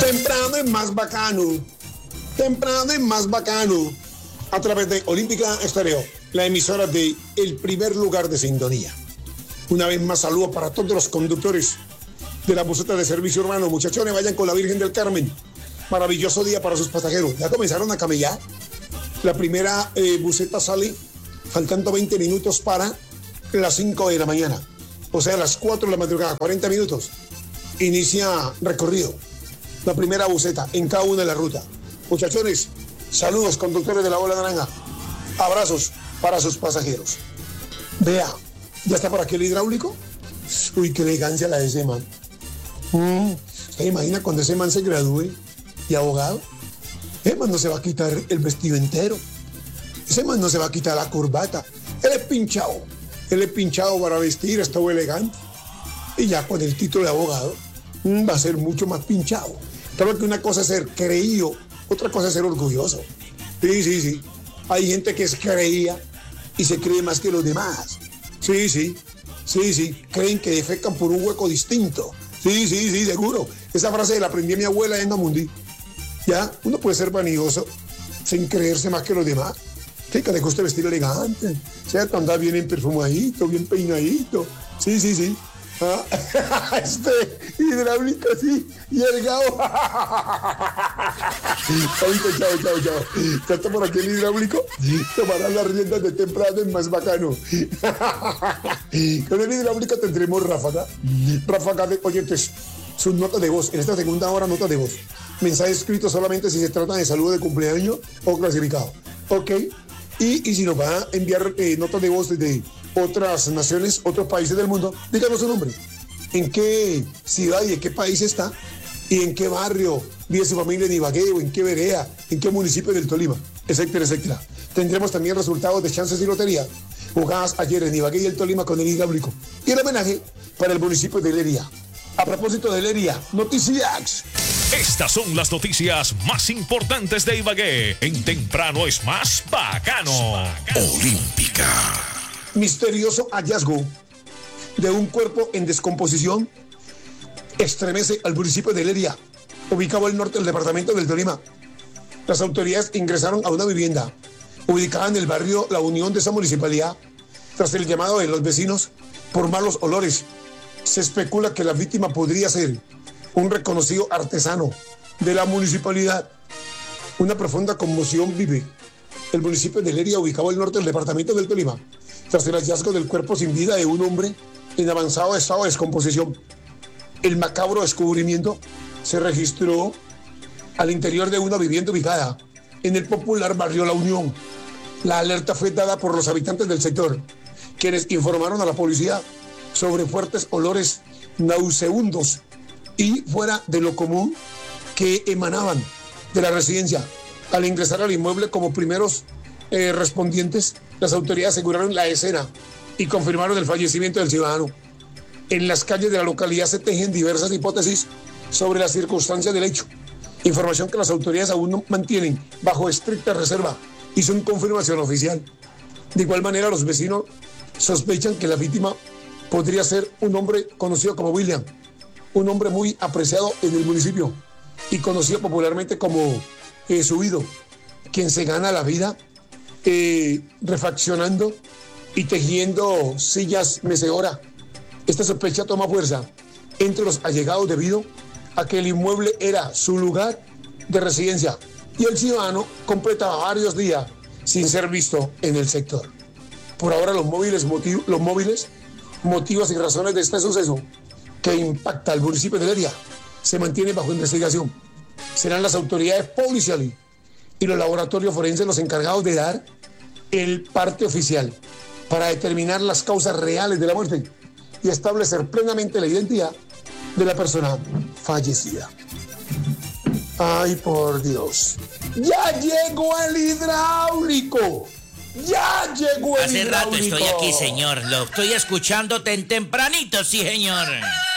Temprano es más bacano. Temprano es más bacano. A través de Olímpica Estéreo, la emisora de el primer lugar de sintonía. Una vez más, saludo para todos los conductores de la buseta de servicio urbano. Muchachones, vayan con la Virgen del Carmen. Maravilloso día para sus pasajeros. Ya comenzaron a camellar. La primera buseta sale faltando 20 minutos para las 5 de la mañana. O sea, a las 4 de la madrugada, 40 minutos. Inicia recorrido. La primera buseta en cada una de la ruta. Muchachones, saludos, conductores de la Bola Naranja. Abrazos para sus pasajeros. Vea, ¿ya está por aquí el hidráulico? Uy, qué elegancia la de ese man. ¿Usted imagina cuando ese man se gradúe y abogado? Ese man no se va a quitar el vestido entero. Ese man no se va a quitar la corbata. Él es pinchado. Él es pinchado para vestir, es todo elegante. Y ya con el título de abogado va a ser mucho más pinchado. Claro que una cosa es ser creído, otra cosa es ser orgulloso. Sí. Hay gente que es creía y se cree más que los demás. Sí. Creen que defecan por un hueco distinto. Sí, seguro. Esa frase la aprendí a mi abuela en Mamundi. Ya, uno puede ser vanidoso sin creerse más que los demás. Sí, que le gusta vestir elegante, ¿cierto? Andar bien perfumadito, bien peinadito. Sí. Este hidráulico, sí, y el Gao. Chao. Ya está por aquí el hidráulico. Tomarán las riendas de temprano, es más bacano. Con el hidráulico tendremos ráfaga de oyentes. Sus notas de voz, en esta segunda hora, notas de voz. Mensaje escrito solamente si se trata de saludo de cumpleaños o clasificado. Ok. Y si nos va a enviar notas de voz desde otras naciones, otros países del mundo, díganos su nombre. ¿En qué ciudad y en qué país está? ¿Y en qué barrio vive su familia en Ibagué o en qué vereda, en qué municipio del Tolima? Etcétera. Tendremos también resultados de chances y lotería jugadas ayer en Ibagué y el Tolima con el hidráulico. Y el homenaje para el municipio de Lería. A propósito de Lería, noticias. Estas son las noticias más importantes de Ibagué. En Temprano es más bacano. Olímpica. Misterioso hallazgo de un cuerpo en descomposición estremece al municipio de Lería, ubicado al norte del departamento del Tolima. Las autoridades ingresaron a una vivienda ubicada en el barrio La Unión de esa municipalidad tras el llamado de los vecinos por malos olores. Se especula que la víctima podría ser un reconocido artesano de la municipalidad. Una profunda conmoción vive el municipio de Lería, ubicado al norte del departamento del Tolima, tras el hallazgo del cuerpo sin vida de un hombre en avanzado estado de descomposición. El macabro descubrimiento se registró al interior de una vivienda ubicada en el popular barrio La Unión. La alerta fue dada por los habitantes del sector, quienes informaron a la policía sobre fuertes olores nauseabundos y fuera de lo común que emanaban de la residencia. Al ingresar al inmueble como primeros respondientes, las autoridades aseguraron la escena y confirmaron el fallecimiento del ciudadano. En las calles de la localidad se tejen diversas hipótesis sobre las circunstancias del hecho. Información que las autoridades aún no mantienen bajo estricta reserva y sin confirmación oficial. De igual manera, los vecinos sospechan que la víctima podría ser un hombre conocido como William, un hombre muy apreciado en el municipio y conocido popularmente como Subido, quien se gana la vida refaccionando y tejiendo sillas mecedora. Esta sospecha toma fuerza entre los allegados debido a que el inmueble era su lugar de residencia y el ciudadano completaba varios días sin ser visto en el sector. Por ahora los móviles, motivos y razones de este suceso que impacta al municipio de Lería se mantienen bajo investigación. Serán las autoridades policiales y los laboratorios forenses los encargados de dar el parte oficial para determinar las causas reales de la muerte y establecer plenamente la identidad de la persona fallecida. Ay, por Dios. ¡Ya llegó el hidráulico! ¡Ya llegó el hidráulico! Hace rato estoy aquí, señor. Lo estoy escuchándote en tempranito, sí, señor.